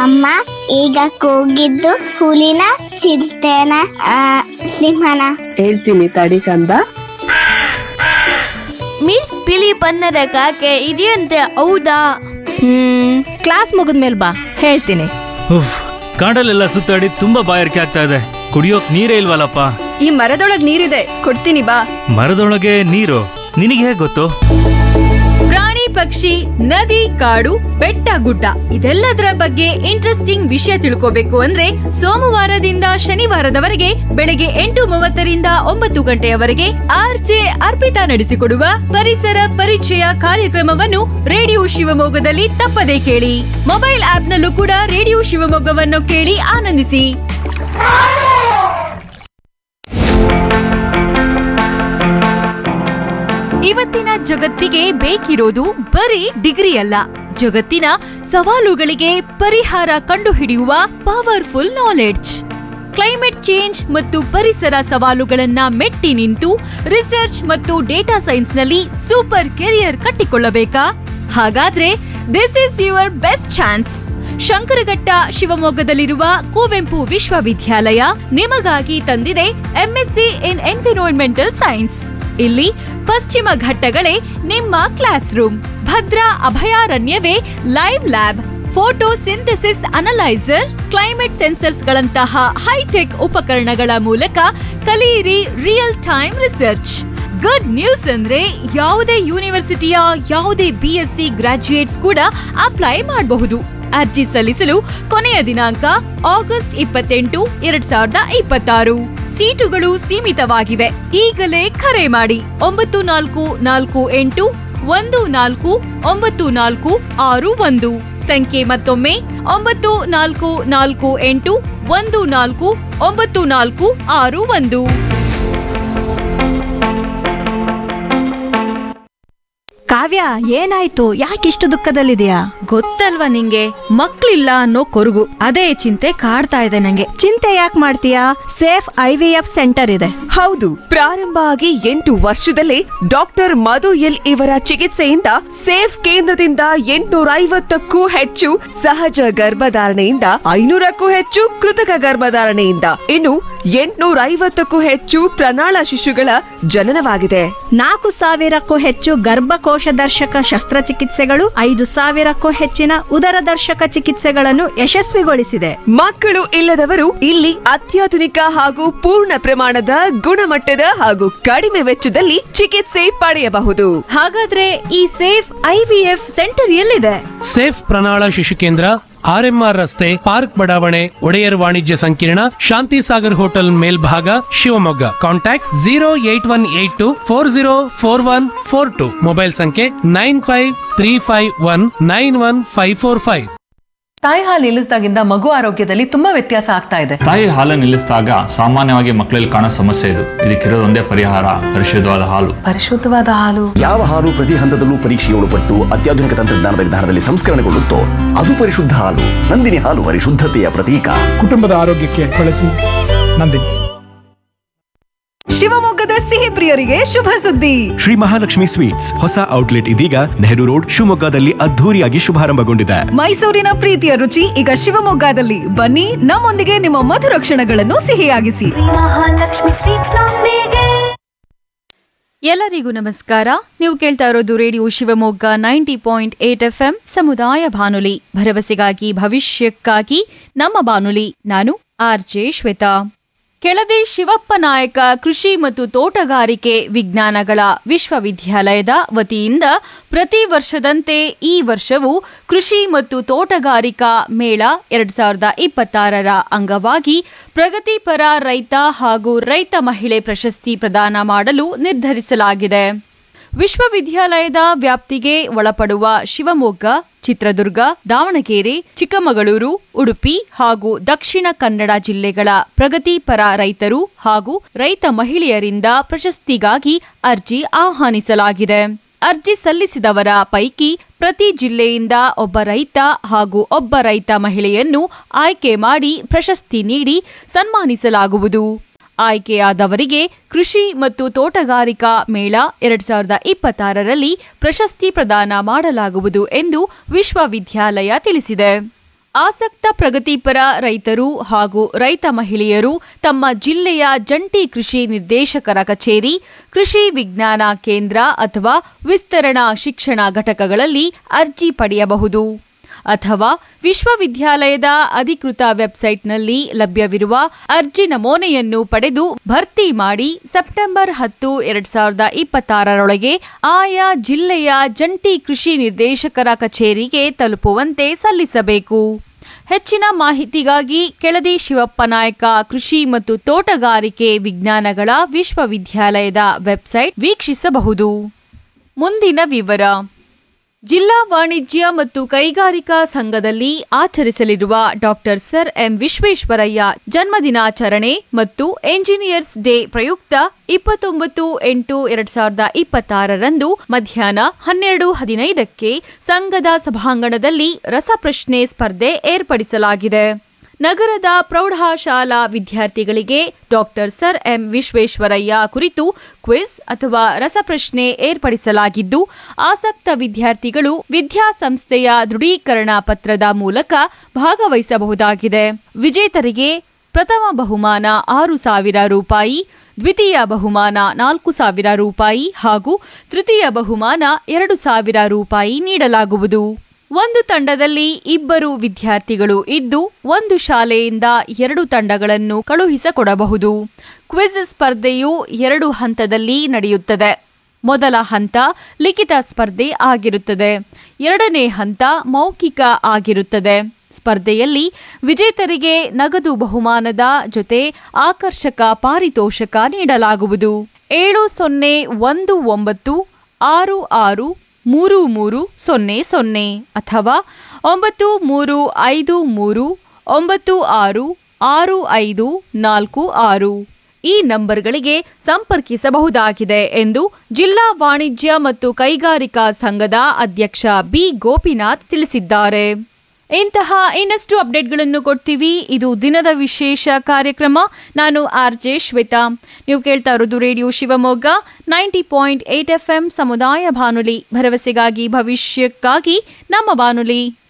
ಅಮ್ಮ ಈಗ ಕೂಗಿದ್ದು ಹುಲಿನ ಚಿರತೆನ ಸಿಂಹನ? ಹೇಳ್ತೀನಿ ತಡಿ ಕಂದ. ಮಿಸ್ ಬಿಳಿ ಬಣ್ಣದ ಕಾಗೆ ಇದೆಯಂತೆ, ಹೌದಾ? ಕ್ಲಾಸ್ ಮುಗಿದ್ಮೇಲೆ ಬಾ, ಹೇಳ್ತೀನಿ. ಉಫ್, ಕಾಡಲ್ಲೆಲ್ಲ ಸುತ್ತಾಡಿ ತುಂಬಾ ಬಾಯಾರಿಕೆ ಆಗ್ತಾ ಇದೆ. ಕುಡಿಯೋಕ್ ನೀರೇ ಇಲ್ವಲ್ಲಪ್ಪ. ಈ ಮರದೊಳಗ್ ನೀರಿದೆ, ಕೊಡ್ತೀನಿ ಬಾ. ಮರದೊಳಗೆ ನೀರು? ನಿನಗೆ ಹೇಗ್ ಗೊತ್ತು? ಪ್ರಾಣಿ ಪಕ್ಷಿ, ನದಿ, ಕಾಡು, ಬೆಟ್ಟ ಗುಡ್ಡ ಇದೆಲ್ಲದರ ಬಗ್ಗೆ ಇಂಟ್ರೆಸ್ಟಿಂಗ್ ವಿಷಯ ತಿಳ್ಕೋಬೇಕು ಅಂದ್ರೆ ಸೋಮವಾರದಿಂದ ಶನಿವಾರದವರೆಗೆ ಬೆಳಗ್ಗೆ 8:30ರಿಂದ 9 ಗಂಟೆಯವರೆಗೆ ಆರ್ಜೆ ಅರ್ಪಿತಾ ನಡೆಸಿಕೊಡುವ ಪರಿಸರ ಪರಿಚಯ ಕಾರ್ಯಕ್ರಮವನ್ನು ರೇಡಿಯೋ ಶಿವಮೊಗ್ಗದಲ್ಲಿ ತಪ್ಪದೇ ಕೇಳಿ. ಮೊಬೈಲ್ ಆಪ್ನಲ್ಲೂ ಕೂಡ ರೇಡಿಯೋ ಶಿವಮೊಗ್ಗವನ್ನು ಕೇಳಿ ಆನಂದಿಸಿ. ಇವತ್ತಿನ ಜಗತ್ತಿಗೆ ಬೇಕಿರೋದು ಬರೀ ಡಿಗ್ರಿ ಅಲ್ಲ, ಜಗತ್ತಿನ ಸವಾಲುಗಳಿಗೆ ಪರಿಹಾರ ಕಂಡುಹಿಡಿಯುವ ಪವರ್ಫುಲ್ ನಾಲೆಡ್ಜ್. ಕ್ಲೈಮೇಟ್ ಚೇಂಜ್ ಮತ್ತು ಪರಿಸರ ಸವಾಲುಗಳನ್ನ ಮೆಟ್ಟಿ ನಿಂತು ರಿಸರ್ಚ್ ಮತ್ತು ಡೇಟಾ ಸೈನ್ಸ್ನಲ್ಲಿ ಸೂಪರ್ ಕೆರಿಯರ್ ಕಟ್ಟಿಕೊಳ್ಳಬೇಕಾ? ಹಾಗಾದ್ರೆ this is your best chance. Shankaraghatta ಶಿವಮೊಗ್ಗದಲ್ಲಿರುವ Kuvempu ವಿಶ್ವವಿದ್ಯಾಲಯ ನಿಮಗಾಗಿ ತಂದಿದೆ ಎಂಎಸ್ಸಿ ಇನ್ ಎನ್ವಿರಾನ್ಮೆಂಟಲ್ ಸೈನ್ಸ್. ಇಲ್ಲಿ ಪಶ್ಚಿಮ ಘಟ್ಟಗಳೇ ನಿಮ್ಮ class room, Bhadra ಅಭಯಾರಣ್ಯವೇ live lab, photo synthesis analyser, climate sensors ಗಳಂತಹ ಹೈಟೆಕ್ ಉಪಕರಣಗಳ ಮೂಲಕ ಕಲಿಯಿರಿ real time research. Good news ಅಂದ್ರೆ ಯಾವುದೇ ಯೂನಿವರ್ಸಿಟಿಯ ಯಾವುದೇ ಬಿಎಸ್ಸಿ ಗ್ರಾಜ್ಯುಯೇಟ್ಸ್ ಕೂಡ ಅಪ್ಲೈ ಮಾಡಬಹುದು. ಅರ್ಜಿ ಸಲ್ಲಿಸಲು ಕೊನೆಯ ದಿನಾಂಕ ಆಗಸ್ಟ್ 28, 2026. ಸೀಟುಗಳು ಸೀಮಿತವಾಗಿವೆ. ಈಗಲೇ ಕರೆ ಮಾಡಿ 9448149461. ಸಂಖ್ಯೆ ಮತ್ತೊಮ್ಮೆ 9448149461. ಕಾವ್ಯ, ಏನಾಯ್ತು? ಯಾಕಿಷ್ಟು ದುಃಖದಲ್ಲಿದೆಯಾ? ಗೊತ್ತಲ್ವಾ ನಿಂಗೆ, ಮಕ್ಳಿಲ್ಲ ಅನ್ನೋ ಕೊರಗು, ಅದೇ ಚಿಂತೆ ಕಾಡ್ತಾ ಇದೆ ನಂಗೆ. ಚಿಂತೆ ಯಾಕೆ ಮಾಡ್ತೀಯಾ? ಸೇಫ್ IVF ಸೆಂಟರ್ ಇದೆ. ಹೌದು, ಪ್ರಾರಂಭ ಆಗಿ 8 ವರ್ಷದಲ್ಲೇ ಡಾಕ್ಟರ್ ಮಧು ಎಲ್ ಇವರ ಚಿಕಿತ್ಸೆಯಿಂದ ಸೇಫ್ ಕೇಂದ್ರದಿಂದ 850ಕ್ಕೂ ಹೆಚ್ಚು ಸಹಜ ಗರ್ಭಧಾರಣೆಯಿಂದ 500ಕ್ಕೂ ಹೆಚ್ಚು ಕೃತಕ ಗರ್ಭಧಾರಣೆಯಿಂದ ಇನ್ನು 850ಕ್ಕೂ ಹೆಚ್ಚು ಪ್ರಣಾಳ ಶಿಶುಗಳ ಜನನವಾಗಿದೆ. 4,000ಕ್ಕೂ ಹೆಚ್ಚು ಗರ್ಭಕೋಶ ದರ್ಶಕ ಶಸ್ತ್ರಚಿಕಿತ್ಸೆಗಳು, 5,000ಕ್ಕೂ ಹೆಚ್ಚಿನ ಉದರದರ್ಶಕ ಚಿಕಿತ್ಸೆಗಳನ್ನು ಯಶಸ್ವಿಗೊಳಿಸಿದೆ. ಮಕ್ಕಳು ಇಲ್ಲದವರು ಇಲ್ಲಿ ಅತ್ಯಾಧುನಿಕ ಹಾಗೂ ಪೂರ್ಣ ಪ್ರಮಾಣದ ಗುಣಮಟ್ಟದ ಹಾಗೂ ಕಡಿಮೆ ವೆಚ್ಚದಲ್ಲಿ ಚಿಕಿತ್ಸೆ ಪಡೆಯಬಹುದು. ಹಾಗಾದ್ರೆ ಈ ಸೇಫ್ IVF ಸೆಂಟರ್ ಎಲ್ಲಿದೆ? ಸೇಫ್ ಪ್ರಣಾಳ ಶಿಶು ಕೇಂದ್ರ, RMR ರಸ್ತೆ, ಪಾರ್ಕ್ ಬಡಾವಣೆ, ಒಡೆಯರ್ ವಾಣಿಜ್ಯ ಸಂಕೀರ್ಣ, ಶಾಂತಿ ಸಾಗರ್ ಹೋಟೆಲ್ ಮೇಲ್ಭಾಗ, ಶಿವಮೊಗ್ಗ. ಕಾಂಟ್ಯಾಕ್ಟ್ 08184040142. ಮೊಬೈಲ್ ಸಂಖ್ಯೆ 9535191545. ತಾಯಿ ಹಾಲು ನಿಲ್ಲಿಸಿದಾಗಿಂದ ಮಗು ಆರೋಗ್ಯದಲ್ಲಿ ತುಂಬಾ ವ್ಯತ್ಯಾಸ ಆಗ್ತಾ ಇದೆ. ತಾಯಿ ಹಾಲು ನಿಲ್ಲಿಸಿದಾಗ ಸಾಮಾನ್ಯವಾಗಿ ಮಕ್ಕಳಲ್ಲಿ ಕಾಣೋ ಸಮಸ್ಯೆ ಇದು. ಇದಕ್ಕಿರೋದೊಂದೇ ಪರಿಹಾರ, ಪರಿಶುದ್ಧವಾದ ಹಾಲು. ಪರಿಶುದ್ಧವಾದ ಹಾಲು? ಯಾವ ಹಾಲು ಪ್ರತಿ ಹಂತದಲ್ಲೂ ಪರೀಕ್ಷೆಗೆ ಒಳಪಟ್ಟು ಅತ್ಯಾಧುನಿಕ ತಂತ್ರಜ್ಞಾನದ ವಿಧಾನದಲ್ಲಿ ಸಂಸ್ಕರಣೆಗೊಳ್ಳುತ್ತೋ ಅದು ಪರಿಶುದ್ಧ ಹಾಲು. ನಂದಿನಿ ಹಾಲು ಪರಿಶುದ್ಧತೆಯ ಪ್ರತೀಕ. ಕುಟುಂಬದ ಆರೋಗ್ಯಕ್ಕೆ ಬಳಸಿ ನಂದಿನಿ. ಶಿವಮೊಗ್ಗದ ಸಿಹಿ ಪ್ರಿಯರಿಗೆ ಶುಭ ಸುದ್ದಿ. ಶ್ರೀ ಮಹಾಲಕ್ಷ್ಮಿ ಸ್ವೀಟ್ಸ್ ಹೊಸ ಔಟ್ಲೆಟ್ ಇದೀಗ ನೆಹರು ರೋಡ್ ಶಿವಮೊಗ್ಗದಲ್ಲಿ ಅದ್ಧೂರಿಯಾಗಿ ಶುಭಾರಂಭಗೊಂಡಿದೆ. ಮೈಸೂರಿನ ಪ್ರೀತಿಯ ರುಚಿ ಈಗ ಶಿವಮೊಗ್ಗದಲ್ಲಿ. ಬನ್ನಿ, ನಮ್ಮೊಂದಿಗೆ ನಿಮ್ಮ ಮಧುರ ಕ್ಷಣಗಳನ್ನು ಸಿಹಿಯಾಗಿಸಿ. ಎಲ್ಲರಿಗೂ ನಮಸ್ಕಾರ. ನೀವು ಕೇಳ್ತಾ ಇರೋದು ರೇಡಿಯೋ ಶಿವಮೊಗ್ಗ 90.8 FM ಸಮುದಾಯ ಬಾನುಲಿ, ಭರವಸೆಗಾಗಿ ಭವಿಷ್ಯಕ್ಕಾಗಿ ನಮ್ಮ ಬಾನುಲಿ. ನಾನು RJ ಶ್ವೇತಾ. ಕೆಳದಿ ಶಿವಪ್ಪ ನಾಯಕ ಕೃಷಿ ಮತ್ತು ತೋಟಗಾರಿಕೆ ವಿಜ್ಞಾನಗಳ ವಿಶ್ವವಿದ್ಯಾಲಯದ ವತಿಯಿಂದ ಪ್ರತಿ ವರ್ಷದಂತೆ ಈ ವರ್ಷವೂ ಕೃಷಿ ಮತ್ತು ತೋಟಗಾರಿಕಾ ಮೇಳ 2026ರ ಅಂಗವಾಗಿ ಪ್ರಗತಿಪರ ರೈತ ಹಾಗೂ ರೈತ ಮಹಿಳೆ ಪ್ರಶಸ್ತಿ ಪ್ರದಾನ ಮಾಡಲು ನಿರ್ಧರಿಸಲಾಗಿದೆ. ವಿಶ್ವವಿದ್ಯಾಲಯದ ವ್ಯಾಪ್ತಿಗೆ ಒಳಪಡುವ ಶಿವಮೊಗ್ಗ, ಚಿತ್ರದುರ್ಗ, ದಾವಣಗೆರೆ, ಚಿಕ್ಕಮಗಳೂರು, ಉಡುಪಿ ಹಾಗೂ ದಕ್ಷಿಣ ಕನ್ನಡ ಜಿಲ್ಲೆಗಳ ಪ್ರಗತಿಪರ ರೈತರು ಹಾಗೂ ರೈತ ಮಹಿಳೆಯರಿಂದ ಪ್ರಶಸ್ತಿಗಾಗಿ ಅರ್ಜಿ ಆಹ್ವಾನಿಸಲಾಗಿದೆ. ಅರ್ಜಿ ಸಲ್ಲಿಸಿದವರ ಪೈಕಿ ಪ್ರತಿ ಜಿಲ್ಲೆಯಿಂದ ಒಬ್ಬ ರೈತ ಹಾಗೂ ಒಬ್ಬ ರೈತ ಮಹಿಳೆಯನ್ನು ಆಯ್ಕೆ ಮಾಡಿ ಪ್ರಶಸ್ತಿ ನೀಡಿ ಸನ್ಮಾನಿಸಲಾಗುವುದು. ಆಯ್ಕೆಯಾದವರಿಗೆ ಕೃಷಿ ಮತ್ತು ತೋಟಗಾರಿಕಾ ಮೇಳ 2026ರಲ್ಲಿ ಪ್ರಶಸ್ತಿ ಪ್ರದಾನ ಮಾಡಲಾಗುವುದು ಎಂದು ವಿಶ್ವವಿದ್ಯಾಲಯ ತಿಳಿಸಿದೆ. ಆಸಕ್ತ ಪ್ರಗತಿಪರ ರೈತರು ಹಾಗೂ ರೈತ ಮಹಿಳೆಯರು ತಮ್ಮ ಜಿಲ್ಲೆಯ ಜಂಟಿ ಕೃಷಿ ನಿರ್ದೇಶಕರ ಕಚೇರಿ, ಕೃಷಿ ವಿಜ್ಞಾನ ಕೇಂದ್ರ ಅಥವಾ ವಿಸ್ತರಣಾ ಶಿಕ್ಷಣ ಘಟಕಗಳಲ್ಲಿ ಅರ್ಜಿ ಪಡೆಯಬಹುದು ಅಥವಾ ವಿಶ್ವವಿದ್ಯಾಲಯದ ಅಧಿಕೃತ ವೆಬ್ಸೈಟ್ನಲ್ಲಿ ಲಭ್ಯವಿರುವ ಅರ್ಜಿ ನಮೂನೆಯನ್ನು ಪಡೆದು ಭರ್ತಿ ಮಾಡಿ ಸೆಪ್ಟೆಂಬರ್ 10, 2026 ಆಯಾ ಜಿಲ್ಲೆಯ ಜಂಟಿ ಕೃಷಿ ನಿರ್ದೇಶಕರ ಕಚೇರಿಗೆ ತಲುಪುವಂತೆ ಸಲ್ಲಿಸಬೇಕು. ಹೆಚ್ಚಿನ ಮಾಹಿತಿಗಾಗಿ ಕೆಳದಿ ಶಿವಪ್ಪ ನಾಯಕ ಕೃಷಿ ಮತ್ತು ತೋಟಗಾರಿಕೆ ವಿಜ್ಞಾನಗಳ ವಿಶ್ವವಿದ್ಯಾಲಯದ ವೆಬ್ಸೈಟ್ ವೀಕ್ಷಿಸಬಹುದು. ಮುಂದಿನ ವಿವರ. ಜಿಲ್ಲಾ ವಾಣಿಜ್ಯ ಮತ್ತು ಕೈಗಾರಿಕಾ ಸಂಘದಲ್ಲಿ ಆಚರಿಸಲಿರುವ ಡಾಕ್ಟರ್ ಸರ್ ಎಂ ವಿಶ್ವೇಶ್ವರಯ್ಯ ಜನ್ಮದಿನಾಚರಣೆ ಮತ್ತು ಎಂಜಿನಿಯರ್ಸ್ ಡೇ ಪ್ರಯುಕ್ತ 29/8/2026 ಮಧ್ಯಾಹ್ನ 12:15 ಸಂಘದ ಸಭಾಂಗಣದಲ್ಲಿ ರಸಪ್ರಶ್ನೆ ಸ್ಪರ್ಧೆ ಏರ್ಪಡಿಸಲಾಗಿದೆ. ನಗರದ ಪ್ರೌಢಶಾಲಾ ವಿದ್ಯಾರ್ಥಿಗಳಿಗೆ ಡಾಕ್ಟರ್ ಸರ್ ಎಂ ವಿಶ್ವೇಶ್ವರಯ್ಯ ಕುರಿತು ಕ್ವಿಜ್ ಅಥವಾ ರಸಪ್ರಶ್ನೆ ಏರ್ಪಡಿಸಲಾಗಿದ್ದು, ಆಸಕ್ತ ವಿದ್ಯಾರ್ಥಿಗಳು ವಿದ್ಯಾಸಂಸ್ಥೆಯ ದೃಢೀಕರಣ ಪತ್ರದ ಮೂಲಕ ಭಾಗವಹಿಸಬಹುದಾಗಿದೆ. ವಿಜೇತರಿಗೆ ಪ್ರಥಮ ಬಹುಮಾನ 6,000 ರೂಪಾಯಿ, ದ್ವಿತೀಯ ಬಹುಮಾನ 4,000 ರೂಪಾಯಿ ಹಾಗೂ ತೃತೀಯ ಬಹುಮಾನ 2,000 ರೂಪಾಯಿ ನೀಡಲಾಗುವುದು. ಒಂದು ತಂಡದಲ್ಲಿ 2 ವಿದ್ಯಾರ್ಥಿಗಳು ಇದ್ದು, ಒಂದು ಶಾಲೆಯಿಂದ 2 ತಂಡಗಳನ್ನು ಕಳುಹಿಸಿಕೊಡಬಹುದು. ಕ್ವಿಜ್ ಸ್ಪರ್ಧೆಯು 2 ಹಂತದಲ್ಲಿ ನಡೆಯುತ್ತದೆ. ಮೊದಲ ಹಂತ ಲಿಖಿತ ಸ್ಪರ್ಧೆ ಆಗಿರುತ್ತದೆ. ಎರಡನೇ ಹಂತ ಮೌಖಿಕ ಆಗಿರುತ್ತದೆ. ಸ್ಪರ್ಧೆಯಲ್ಲಿ ವಿಜೇತರಿಗೆ ನಗದು ಬಹುಮಾನದ ಜೊತೆ ಆಕರ್ಷಕ ಪಾರಿತೋಷಕ ನೀಡಲಾಗುವುದು. 7019663300 ಅಥವಾ 9353966546 ಈ ನಂಬರ್ಗಳಿಗೆ ಸಂಪರ್ಕಿಸಬಹುದಾಗಿದೆ ಎಂದು ಜಿಲ್ಲಾ ವಾಣಿಜ್ಯ ಮತ್ತು ಕೈಗಾರಿಕಾ ಸಂಘದ ಅಧ್ಯಕ್ಷ ಬಿ ಗೋಪಿನಾಥ್ ತಿಳಿಸಿದ್ದಾರೆ. ಇಂತಹ ಇನ್ನಷ್ಟು ಅಪ್ಡೇಟ್ಗಳನ್ನು ಕೊಡ್ತೀವಿ. ಇದು ದಿನದ ವಿಶೇಷ ಕಾರ್ಯಕ್ರಮ. ನಾನು ಆರ್ಜೆ ಶ್ವೇತಾ. ನೀವು ಕೇಳ್ತಾ ಇರೋದು ರೇಡಿಯೋ ಶಿವಮೊಗ್ಗ 90.8 FM ಸಮುದಾಯ ಬಾನುಲಿ, ಭರವಸೆಗಾಗಿ ಭವಿಷ್ಯಕ್ಕಾಗಿ ನಮ್ಮ ಬಾನುಲಿ.